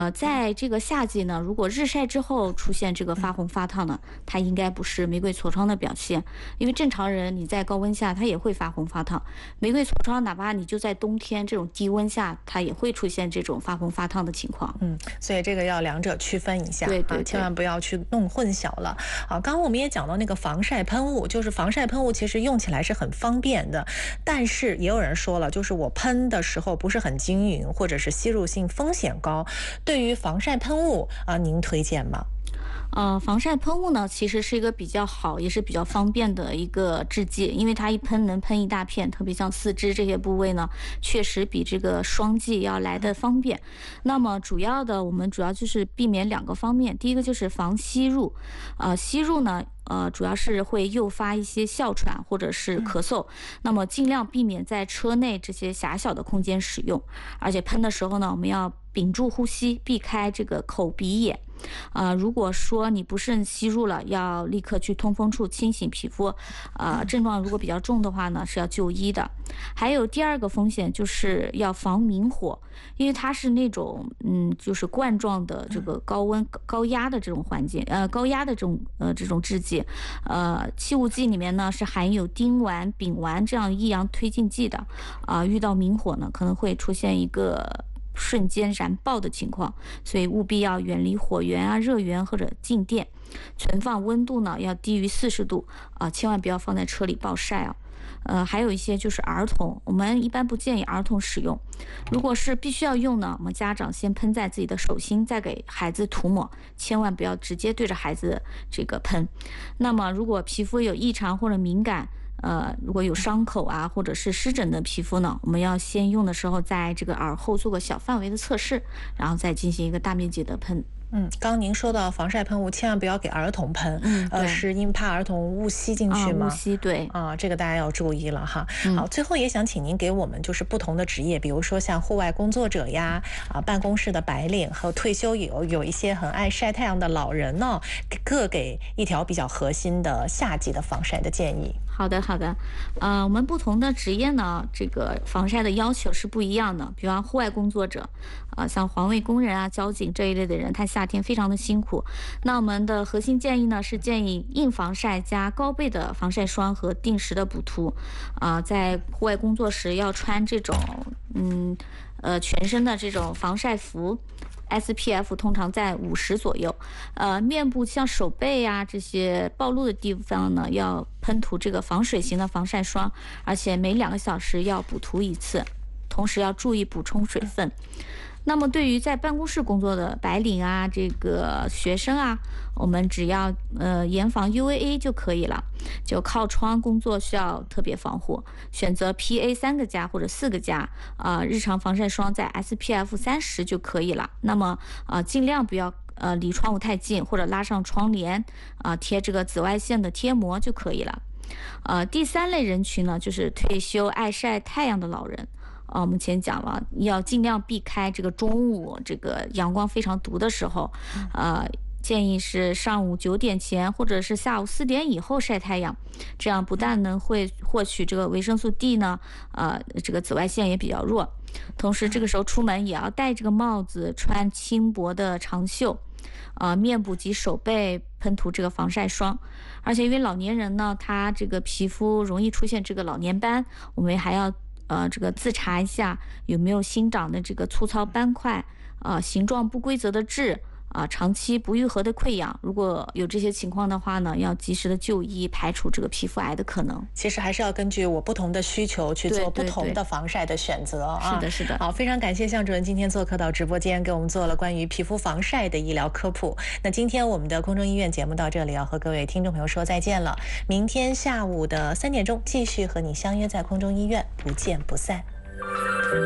在这个夏季呢，如果日晒之后出现这个发红发烫呢，它应该不是玫瑰痤疮的表现，因为正常人你在高温下它也会发红发烫，玫瑰痤疮哪怕你就在冬天这种低温下，它也会出现这种发红发烫的情况。 所以这个要两者区分一下， 对， 千万不要去弄混淆了。好，刚刚我们也讲到那个防晒喷雾，就是防晒喷雾其实用起来是很方便的，但是也有人说了，就是我喷的时候不是很均匀，或者是吸入性风险高。对于防晒喷雾您推荐吗？ 防晒喷雾呢，其实是一个比较好，也是比较方便的一个制剂，因为它一喷能喷一大片，特别像四肢这些部位呢，确实比这个霜剂要来的方便。那么我们主要就是避免2个方面，第一个就是防吸入，吸入呢。主要是会诱发一些哮喘或者是咳嗽，那么尽量避免在车内这些狭小的空间使用，而且喷的时候呢，我们要屏住呼吸，避开这个口鼻眼。如果说你不慎吸入了，要立刻去通风处清洗皮肤。症状如果比较重的话呢，是要就医的。还有第2个风险就是要防明火，因为它是那种就是罐状的这个高温高压的这种环境，高压的这种制剂，气雾剂里面呢是含有丁烷、丙烷这样易阳推进剂的，遇到明火呢可能会出现一个瞬间燃爆的情况，所以务必要远离火源热源或者静电，存放温度呢要低于40度，千万不要放在车里暴晒啊。还有一些就是儿童，我们一般不建议儿童使用。如果是必须要用呢，我们家长先喷在自己的手心，再给孩子涂抹，千万不要直接对着孩子这个喷。那么如果皮肤有异常或者敏感，如果有伤口或者是湿疹的皮肤呢，我们要先用的时候在这个耳后做个小范围的测试，然后再进行一个大面积的喷。 刚刚您说到防晒喷雾千万不要给儿童喷，是因为怕儿童误吸进去吗？ 误吸，对。 这个大家要注意了哈。好，最后也想请您给我们就是不同的职业，比如说像户外工作者呀，办公室的白领和退休有一些很爱晒太阳的老人呢，各给一条比较核心的夏季的防晒的建议。 好的，我们不同的职业呢，这个防晒的要求是不一样的。比方户外工作者，像环卫工人交警这一类的人，他夏天非常的辛苦。那我们的核心建议呢，是建议硬防晒加高倍的防晒霜和定时的补涂。在户外工作时要穿这种全身的这种防晒服。SPF 通常在50左右，面部像手背这些暴露的地方呢，要喷涂这个防水型的防晒霜，而且每2个小时要补涂1次，同时要注意补充水分。那么对于在办公室工作的白领这个学生我们只要严防 UVA 就可以了。就靠窗工作需要特别防护，选择 PA 3个加或者4个加，日常防晒霜在 SPF 30就可以了。那么尽量不要离窗户太近，或者拉上窗帘，贴这个紫外线的贴膜就可以了。第3类人群呢，就是退休爱晒太阳的老人。我们前讲了，要尽量避开这个中午这个阳光非常毒的时候，建议是上午9点前或者是下午4点以后晒太阳，这样不但能会获取这个维生素 D 呢，这个紫外线也比较弱，同时这个时候出门也要戴这个帽子，穿轻薄的长袖，面部及手背喷涂这个防晒霜。而且因为老年人呢，他这个皮肤容易出现这个老年斑，我们还要这个自查一下有没有新长的这个粗糙斑块，形状不规则的痣，长期不愈合的溃疡，如果有这些情况的话呢，要及时的就医，排除这个皮肤癌的可能。 其实还是要根据我不同的需求去做不同的防晒的选择是的。 好，非常感谢向主任今天做客到直播间，给我们做了关于皮肤防晒的医疗科普。那今天我们的空中医院节目到这里，要和各位听众朋友说再见了。明天下午的3点钟继续和你相约在空中医院，不见不散。